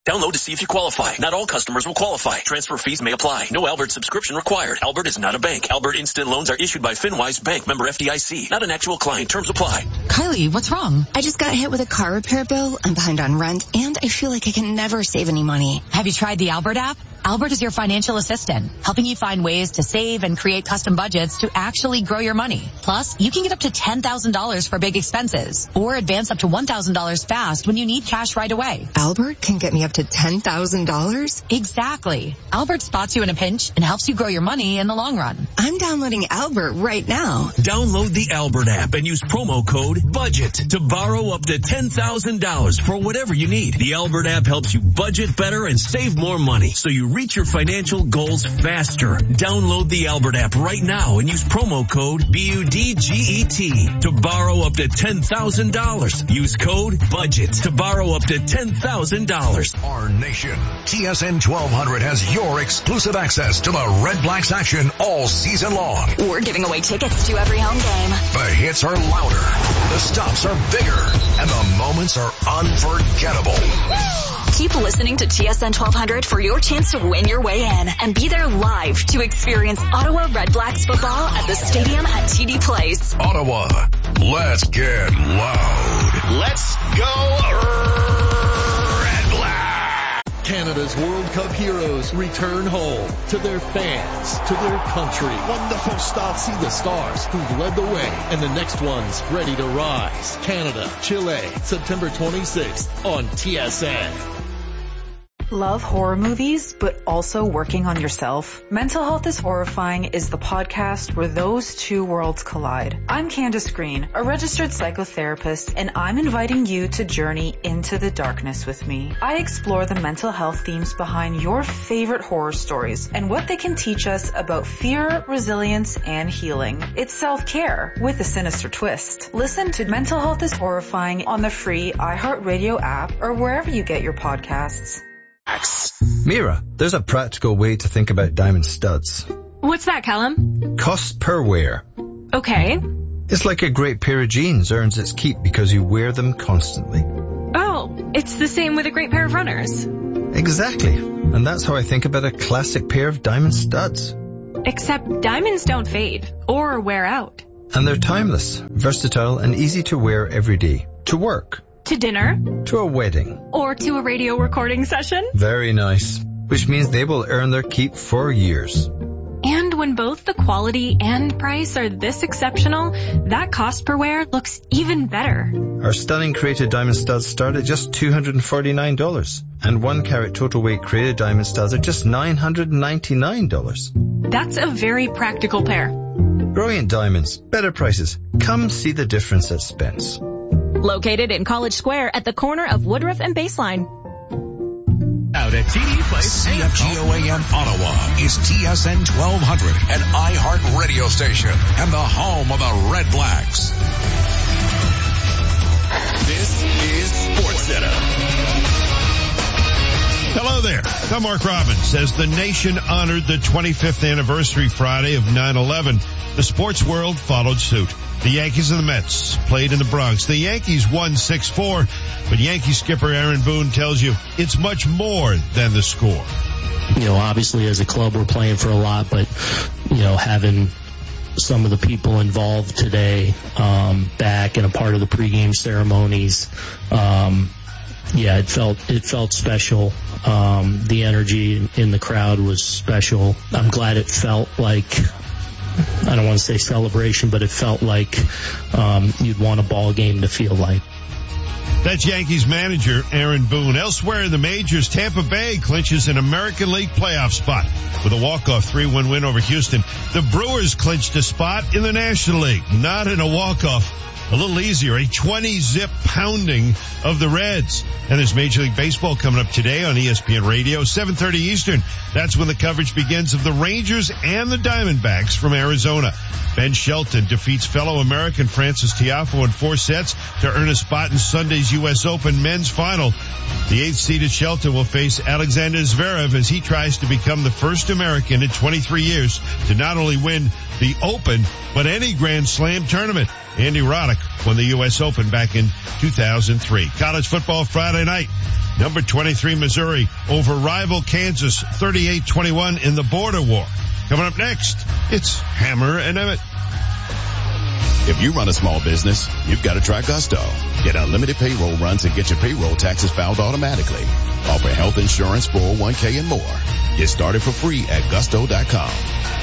Download to see if you qualify. Not all customers will qualify. Transfer fees may apply. No Albert subscription required. Albert is not a bank. Albert Instant Loans are issued by FinWise Bank, member FDIC. Not an actual client. Terms apply. Kylie, what's wrong? I just got hit with a car repair bill. I'm behind on rent, and I feel like I can never save any money. Have you tried the Albert app? Albert is your financial assistant, helping you find ways to save and create custom budgets to actually grow your money. Plus, you can get up to $10,000 for big expenses or advance up to $1,000 fast when you need cash right away. Albert can get me up to $10,000? Exactly. Albert spots you in a pinch and helps you grow your money in the long run. I'm downloading Albert right now. Download the Albert app and use promo code BUDGET to borrow up to $10,000 for whatever you need. The Albert app helps you budget better and save more money, so you reach your financial goals faster. Download the Albert app right now and use promo code BUDGET to borrow up to $10,000. Use code BUDGET to borrow up to $10,000. Our nation, TSN 1200 has your exclusive access to the Red Blacks action all season long. We're giving away tickets to every home game. The hits are louder, the stops are bigger, and the moments are unforgettable. Keep listening to TSN 1200 for your chance to win your way in and be there live to experience Ottawa Red Blacks football at the stadium at TD Place. Ottawa, let's get loud. Let's go Red Black! Canada's World Cup heroes return home to their fans, to their country. Wonderful start. See the stars who've led the way and the next one's ready to rise. Canada, Chile, September 26th on TSN. Love horror movies, but also working on yourself? Mental Health is Horrifying is the podcast where those two worlds collide. I'm Candace Green, a registered psychotherapist, and I'm inviting you to journey into the darkness with me. I explore the mental health themes behind your favorite horror stories and what they can teach us about fear, resilience, and healing. It's self-care with a sinister twist. Listen to Mental Health is Horrifying on the free iHeartRadio app or wherever you get your podcasts. Mira, there's a practical way to think about diamond studs. What's that, Callum? Cost per wear. Okay. It's like a great pair of jeans earns its keep because you wear them constantly. Oh, it's the same with a great pair of runners. Exactly. And that's how I think about a classic pair of diamond studs. Except diamonds don't fade or wear out. And they're timeless, versatile, and easy to wear every day. To work. To dinner. To a wedding. Or to a radio recording session. Very nice. Which means they will earn their keep for years. And when both the quality and price are this exceptional, that cost per wear looks even better. Our stunning created diamond studs start at just $249. And 1 carat total weight created diamond studs are just $999. That's a very practical pair. Brilliant diamonds, better prices. Come see the difference at Spence. Located in College Square at the corner of Woodruff and Baseline. Out at TD Place. CFGOAM Ottawa is TSN 1200, an iHeart radio station and the home of the Red Blacks. This is SportsCenter. Hello there. I'm Mark Robbins. As the nation honored the 25th anniversary Friday of 9/11, the sports world followed suit. The Yankees and the Mets played in the Bronx. The Yankees won 6-4, but Yankee skipper Aaron Boone tells you it's much more than the score. You know, obviously as a club we're playing for a lot, but, you know, having some of the people involved today back and a part of the pregame ceremonies, it felt special. The energy in the crowd was special. I'm glad it felt like, I don't want to say celebration, but it felt like you'd want a ball game to feel like. That's Yankees manager Aaron Boone. Elsewhere in the majors, Tampa Bay clinches an American League playoff spot with a walk-off 3-1 win over Houston. The Brewers clinched a spot in the National League, not in a walk-off. A little easier, a 20-zip pounding of the Reds. And there's Major League Baseball coming up today on ESPN Radio, 7:30 Eastern. That's when the coverage begins of the Rangers and the Diamondbacks from Arizona. Ben Shelton defeats fellow American Francis Tiafoe in 4 sets to earn a spot in Sunday's U.S. Open men's final. The 8th-seeded Shelton will face Alexander Zverev as he tries to become the first American in 23 years to not only win the Open, but any Grand Slam tournament. Andy Roddick won the U.S. Open back in 2003. College football Friday night. Number 23 Missouri over rival Kansas 38-21 in the border war. Coming up next, it's Hammer and Emmett. If you run a small business, you've got to try Gusto. Get unlimited payroll runs and get your payroll taxes filed automatically. Offer health insurance, 401k, and more. Get started for free at gusto.com.